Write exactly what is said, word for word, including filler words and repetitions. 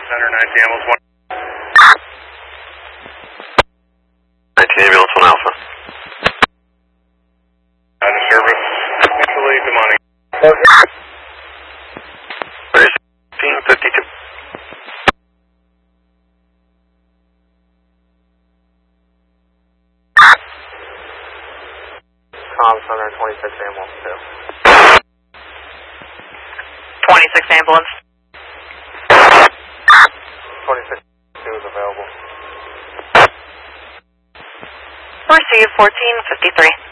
Center, nineteen ambulance one. nineteen ambulance one Alpha. Out of service. Actually, demonic. thirteen fifty-two. Com Center, twenty-six ambulance two. twenty-six ambulance. twenty-six two is available. Receive fourteen fifty-three.